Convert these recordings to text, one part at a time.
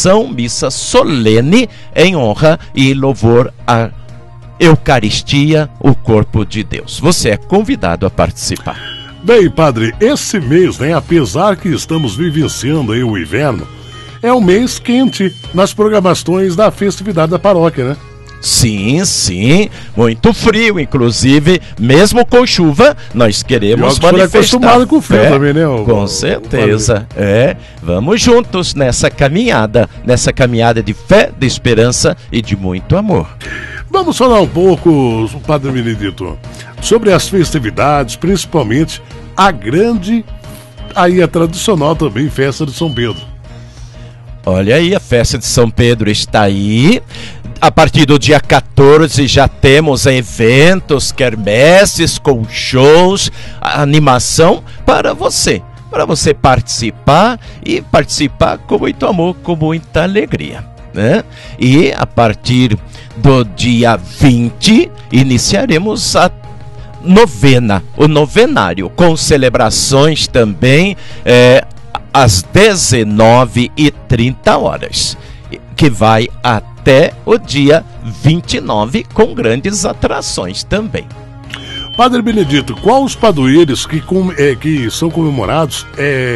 celebração, missa solene em honra e louvor à Eucaristia, o corpo de Deus. Você é convidado a participar. Bem, padre, esse mês, né, apesar que estamos vivenciando aí o inverno, é um mês quente nas programações da festividade da paróquia, né? Sim, sim, muito frio, inclusive, mesmo com chuva, nós queremos manifestar. Acostumado com o frio também, né? Com certeza, vamos juntos nessa caminhada de fé, de esperança e de muito amor. Vamos falar um pouco, Padre Benedito, sobre as festividades, principalmente a grande, aí a tradicional também, festa de São Pedro. Olha aí, a festa de São Pedro está aí. A partir do dia 14 já temos eventos, quermesses, com shows, animação para você participar e participar com muito amor, com muita alegria, né? E a partir do dia 20 iniciaremos a novena, o novenário, com celebrações também às 19h30, que vai até o dia 29, com grandes atrações também. Padre Benedito, quais os padroeiros que são comemorados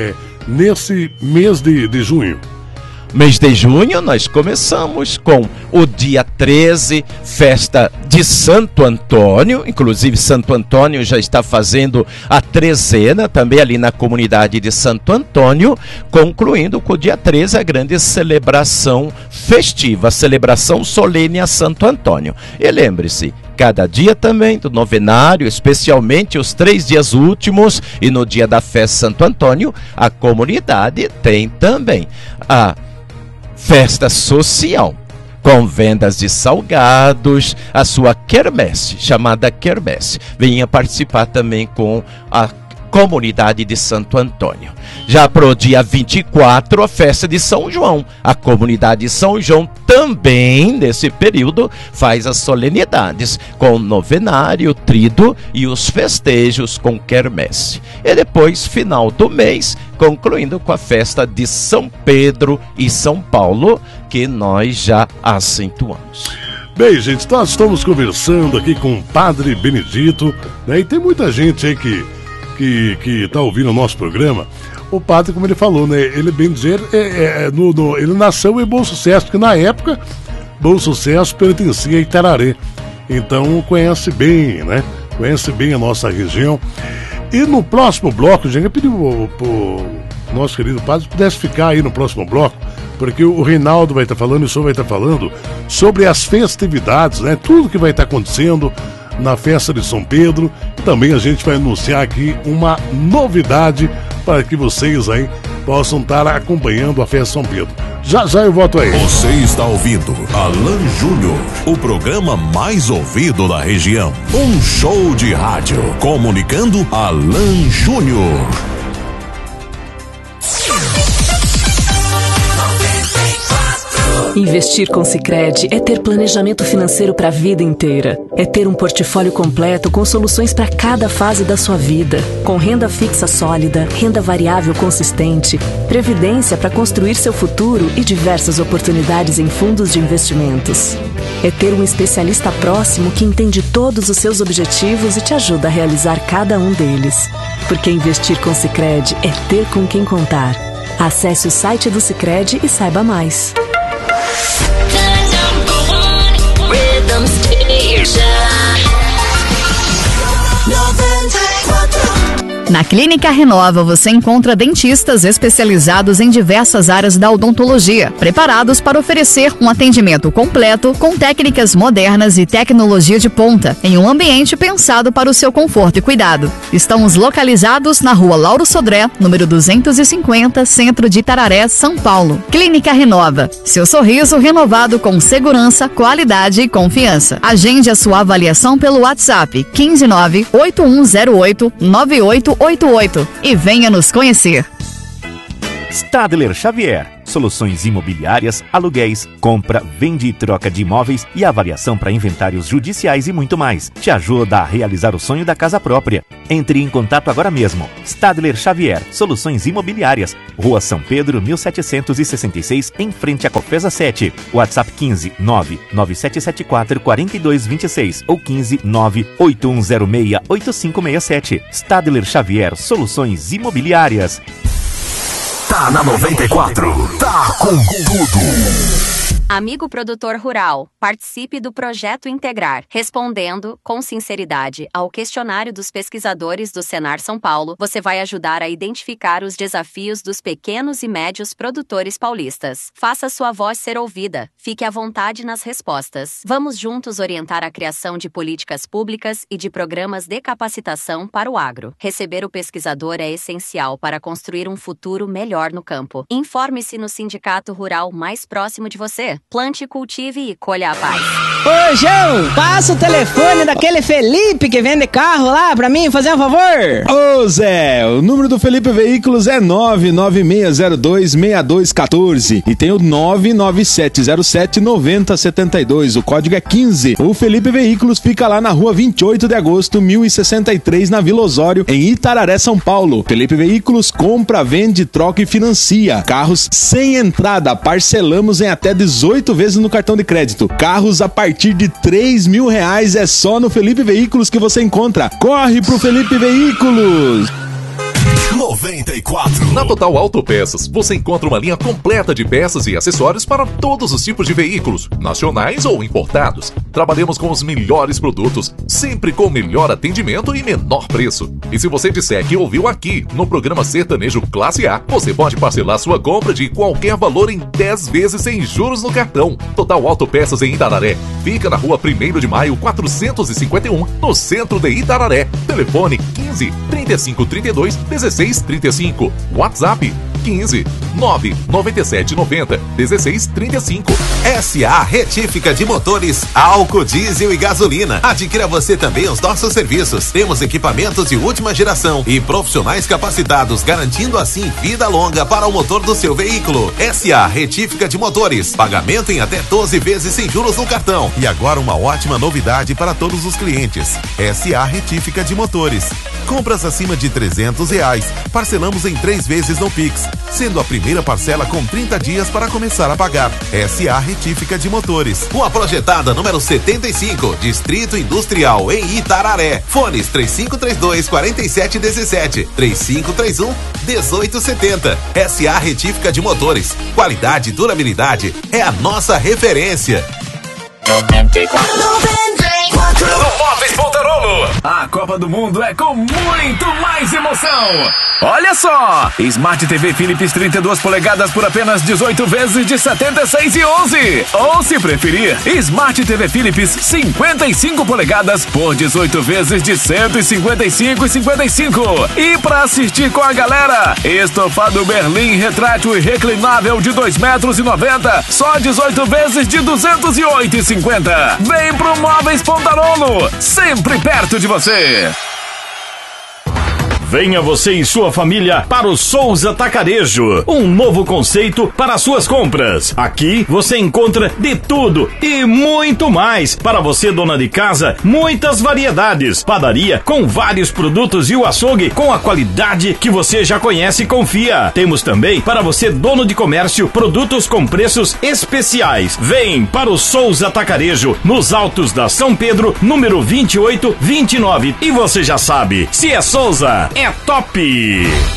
nesse mês de junho? Mês de junho nós começamos com o dia 13, festa de Santo Antônio. Inclusive Santo Antônio já está fazendo a trezena também ali na comunidade de Santo Antônio, concluindo com o dia 13 a grande celebração festiva, a celebração solene a Santo Antônio. E lembre-se, cada dia também do novenário, especialmente os 3 dias últimos e no dia da festa Santo Antônio, a comunidade tem também a festa social, com vendas de salgados, a sua quermesse, chamada quermesse. Venha participar também com a comunidade de Santo Antônio. Já para o dia 24, a festa de São João. A comunidade de São João também, nesse período, faz as solenidades com novenário, trido e os festejos com quermesse. E depois, final do mês, concluindo com a festa de São Pedro e São Paulo, que nós já acentuamos. Bem, gente, nós estamos conversando aqui com o Padre Benedito, né? E tem muita gente aí que está ouvindo o nosso programa. O padre, como ele falou, né? Ele, bem dizer, ele nasceu em Bom Sucesso, porque na época Bom Sucesso pertencia a Itararé. Então conhece bem, né? Conhece bem a nossa região. E no próximo bloco, gente, eu pedi pro nosso querido padre se pudesse ficar aí no próximo bloco, porque o Reinaldo vai estar falando e o senhor vai estar falando sobre as festividades, né? Tudo que vai estar acontecendo na festa de São Pedro. Também a gente vai anunciar aqui uma novidade para que vocês aí possam estar acompanhando a festa de São Pedro. Já já eu volto aí. Você está ouvindo Alan Júnior, o programa mais ouvido da região. Um show de rádio comunicando Alan Júnior. Investir com Sicredi é ter planejamento financeiro para a vida inteira. É ter um portfólio completo com soluções para cada fase da sua vida. Com renda fixa sólida, renda variável consistente, previdência para construir seu futuro e diversas oportunidades em fundos de investimentos. É ter um especialista próximo que entende todos os seus objetivos e te ajuda a realizar cada um deles. Porque investir com Sicredi é ter com quem contar. Acesse o site do Sicredi e saiba mais. Na Clínica Renova você encontra dentistas especializados em diversas áreas da odontologia, preparados para oferecer um atendimento completo com técnicas modernas e tecnologia de ponta, em um ambiente pensado para o seu conforto e cuidado. Estamos localizados na Rua Lauro Sodré, número 250, Centro de Itararé, São Paulo. Clínica Renova, seu sorriso renovado com segurança, qualidade e confiança. Agende a sua avaliação pelo WhatsApp 159-8108-9888 e venha nos conhecer. Stadler Xavier, soluções imobiliárias, aluguéis, compra, vende e troca de imóveis e avaliação para inventários judiciais e muito mais. Te ajuda a realizar o sonho da casa própria. Entre em contato agora mesmo. Stadler Xavier, Soluções Imobiliárias, Rua São Pedro, 1766, em frente à Cofesa 7. WhatsApp 15 99774 4226 ou 15 98106 8567. Stadler Xavier, Soluções Imobiliárias. Tá na 94, tá com tudo. Amigo produtor rural, participe do Projeto Integrar. Respondendo, com sinceridade, ao questionário dos pesquisadores do Senar São Paulo, você vai ajudar a identificar os desafios dos pequenos e médios produtores paulistas. Faça sua voz ser ouvida. Fique à vontade nas respostas. Vamos juntos orientar a criação de políticas públicas e de programas de capacitação para o agro. Receber o pesquisador é essencial para construir um futuro melhor no campo. Informe-se no sindicato rural mais próximo de você. Plante, cultive e colha a paz. Ô, João, passa o telefone daquele Felipe que vende carro lá pra mim, fazer um favor. Ô, Zé, o número do Felipe Veículos é 996026214 e tem o 997079072, o código é 15. O Felipe Veículos fica lá na rua 28 de agosto, 1063, na Vila Osório, em Itararé, São Paulo. Felipe Veículos compra, vende, troca e financia. Carros sem entrada, parcelamos em até 18 vezes no cartão de crédito. Carros a partir de R$3.000 é só no Felipe Veículos que você encontra. Corre pro Felipe Veículos! 94. Na Total Autopeças, você encontra uma linha completa de peças e acessórios para todos os tipos de veículos, nacionais ou importados. Trabalhamos com os melhores produtos, sempre com o melhor atendimento e menor preço. E se você disser que ouviu aqui, no programa Sertanejo Classe A, você pode parcelar sua compra de qualquer valor em 10 vezes sem juros no cartão. Total Autopeças em Itararé. Fica na rua 1º de Maio, 451, no centro de Itararé. Telefone 15 35 32 16 35. WhatsApp 15 997 90 16 35. SA Retífica de Motores, álcool, diesel e gasolina. Adquira você também os nossos serviços. Temos equipamentos de última geração e profissionais capacitados, garantindo assim vida longa para o motor do seu veículo. SA Retífica de Motores, pagamento em até 12 vezes sem juros no cartão. E agora uma ótima novidade para todos os clientes. SA Retífica de Motores. Compras acima de R$300, parcelamos em 3 vezes no Pix, sendo a primeira parcela com 30 dias para começar a pagar. SA Retífica de Motores. Rua Projetada, número 75, Distrito Industrial, em Itararé. Fones 3532-4717, 3531-1870. SA Retífica de Motores. Qualidade e durabilidade é a nossa referência. No Móveis Pontarolo, a Copa do Mundo é com muito mais emoção. Olha só, Smart TV Philips 32 polegadas por apenas 18 vezes de 76,11. Ou se preferir, Smart TV Philips 55 polegadas por 18 vezes de 155,55. E para assistir com a galera, estofado Berlim retrátil e reclinável de 2,90 m, só 18 vezes de 208,50. Vem pro Móveis Pontarolo, sempre perto de você. Venha você e sua família para o Souza Atacarejo, um novo conceito para suas compras. Aqui você encontra de tudo e muito mais. Para você, dona de casa, muitas variedades. Padaria com vários produtos e o açougue com a qualidade que você já conhece e confia. Temos também para você, dono de comércio, produtos com preços especiais. Vem para o Souza Atacarejo, nos altos da São Pedro, número 2829. E você já sabe, se é Souza, é top!